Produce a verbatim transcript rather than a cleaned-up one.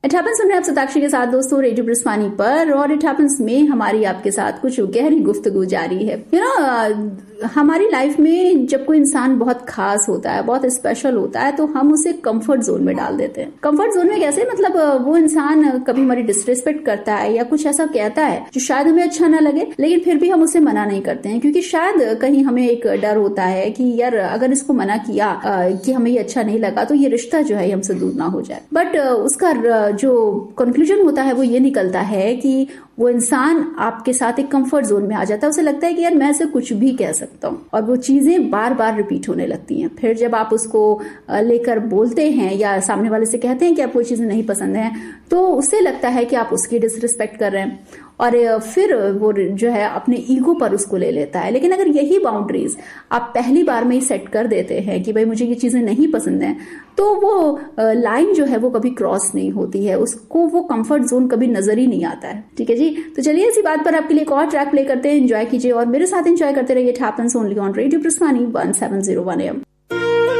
It happens सुन रहे हैं आप सताक्षी के साथ दोस्तों रेडियो ब्रिस्वानी पर, और इट हैपेंस में हमारी आपके साथ कुछ गहरी गुफ्तगू जारी है। यू you नो know, हमारी लाइफ में जब कोई इंसान बहुत खास होता है, बहुत स्पेशल होता है, तो हम उसे कंफर्ट जोन में डाल देते हैं। कंफर्ट जोन में कैसे, मतलब वो इंसान कभी हमारी डिसरिस्पेक्ट करता है या कुछ ऐसा कहता है जो शायद हमें अच्छा ना लगे, लेकिन फिर भी हम उसे मना नहीं करते हैं, क्योंकि शायद कहीं हमें एक डर होता है कि यार अगर इसको मना किया कि हमें ये अच्छा नहीं लगा तो ये रिश्ता जो है हमसे दूर ना हो जाए। बट उसका जो कंक्लूजन होता है वो ये निकलता है कि वो इंसान आपके साथ एक कंफर्ट जोन में आ जाता है। उसे लगता है कि यार मैं इसे कुछ भी कह सकता हूँ, और वो चीजें बार बार रिपीट होने लगती हैं। फिर जब आप उसको लेकर बोलते हैं या सामने वाले से कहते हैं कि आपको चीजें नहीं पसंद है, तो उसे लगता है कि आप उसकी डिसरिस्पेक्ट कर रहे हैं, और फिर वो जो है अपने ईगो पर उसको ले लेता है। लेकिन अगर यही बाउंड्रीज आप पहली बार में ही सेट कर देते हैं कि भाई मुझे ये चीजें नहीं पसंद है, तो वो लाइन जो है वो कभी क्रॉस नहीं होती है, उसको वो कंफर्ट जोन कभी नजर ही नहीं आता है। ठीक है जी, तो चलिए इसी बात पर आपके लिए एक और ट्रैक प्ले करते हैं, एंजॉय कीजिए और मेरे साथ एंजॉय करते रहिए। It happens only on radio ब्रिस्वानी one seven zero one M.